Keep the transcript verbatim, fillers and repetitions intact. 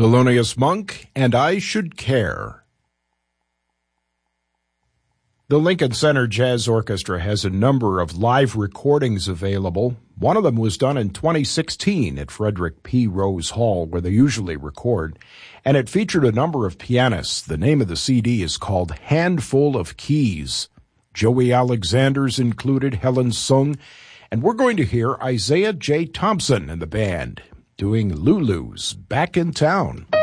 Thelonious Monk, and I Should Care. The Lincoln Center Jazz Orchestra has a number of live recordings available. One of them was done in twenty sixteen at Frederick P. Rose Hall, where they usually record, and it featured a number of pianists. The name of the C D is called Handful of Keys. Joey Alexander's included, Helen Sung, and we're going to hear Isaiah J. Thompson and the band doing Lulu's Back in Town.